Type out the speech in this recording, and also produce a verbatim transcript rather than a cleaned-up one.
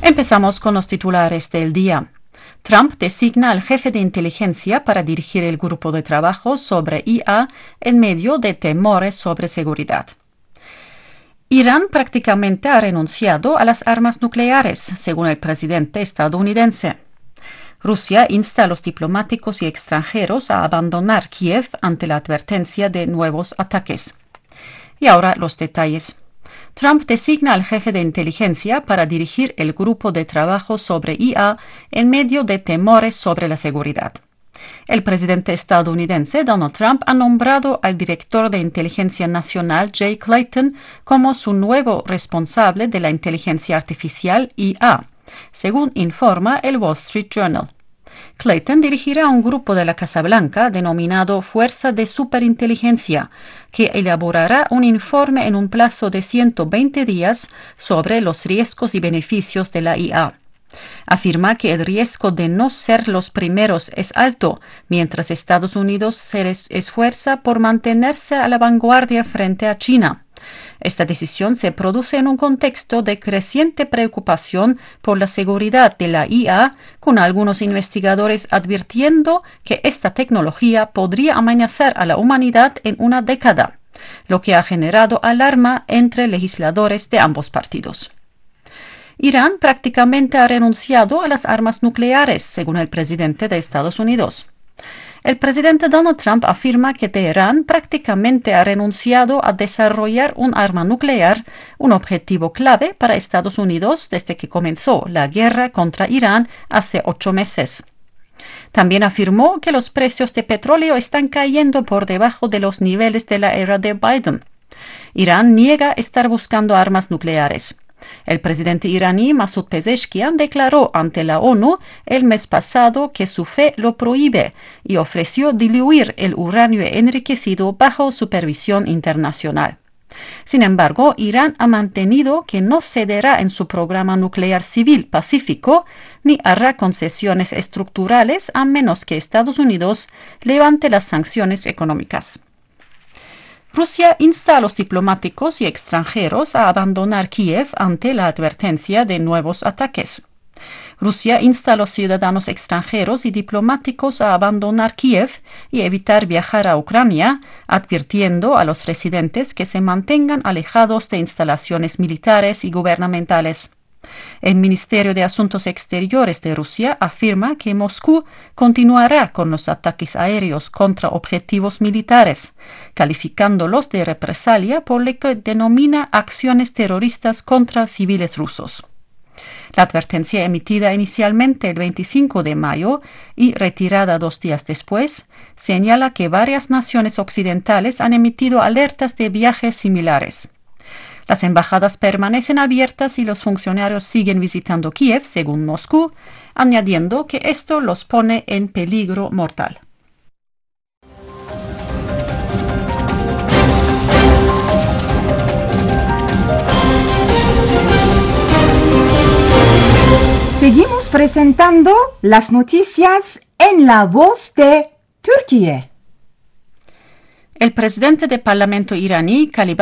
Empezamos con los titulares del día. Trump designa al jefe de inteligencia para dirigir el grupo de trabajo sobre I A en medio de temores sobre seguridad. Irán prácticamente ha renunciado a las armas nucleares, según el presidente estadounidense. Rusia insta a los diplomáticos y extranjeros a abandonar Kiev ante la advertencia de nuevos ataques. Y ahora los detalles. Trump designa al jefe de inteligencia para dirigir el grupo de trabajo sobre I A en medio de temores sobre la seguridad. El presidente estadounidense Donald Trump ha nombrado al director de inteligencia nacional Jay Clayton como su nuevo responsable de la inteligencia artificial I A, según informa el Wall Street Journal. Clayton dirigirá un grupo de la Casa Blanca denominado Fuerza de Superinteligencia, que elaborará un informe en un plazo de ciento veinte días sobre los riesgos y beneficios de la I A. Afirma que el riesgo de no ser los primeros es alto, mientras Estados Unidos se esfuerza por mantenerse a la vanguardia frente a China. Esta decisión se produce en un contexto de creciente preocupación por la seguridad de la I A, con algunos investigadores advirtiendo que esta tecnología podría amenazar a la humanidad en una década, lo que ha generado alarma entre legisladores de ambos partidos. Irán prácticamente ha renunciado a las armas nucleares, según el presidente de Estados Unidos. El presidente Donald Trump afirma que Teherán prácticamente ha renunciado a desarrollar un arma nuclear, un objetivo clave para Estados Unidos desde que comenzó la guerra contra Irán hace ocho meses. También afirmó que los precios de petróleo están cayendo por debajo de los niveles de la era de Biden. Irán niega estar buscando armas nucleares. El presidente iraní Masoud Pezeshkian declaró ante la ONU el mes pasado que su fe lo prohíbe y ofreció diluir el uranio enriquecido bajo supervisión internacional. Sin embargo, Irán ha mantenido que no cederá en su programa nuclear civil pacífico ni hará concesiones estructurales a menos que Estados Unidos levante las sanciones económicas. Rusia insta a los diplomáticos y extranjeros a abandonar Kiev ante la advertencia de nuevos ataques. Rusia insta a los ciudadanos extranjeros y diplomáticos a abandonar Kiev y evitar viajar a Ucrania, advirtiendo a los residentes que se mantengan alejados de instalaciones militares y gubernamentales. El Ministerio de Asuntos Exteriores de Rusia afirma que Moscú continuará con los ataques aéreos contra objetivos militares, calificándolos de represalia por lo que denomina acciones terroristas contra civiles rusos. La advertencia emitida inicialmente el veinticinco de mayo y retirada dos días después señala que varias naciones occidentales han emitido alertas de viajes similares. Las embajadas permanecen abiertas y los funcionarios siguen visitando Kiev, según Moscú, añadiendo que esto los pone en peligro mortal. Seguimos presentando las noticias en la voz de Turquía. El presidente del Parlamento iraní, Kalibaf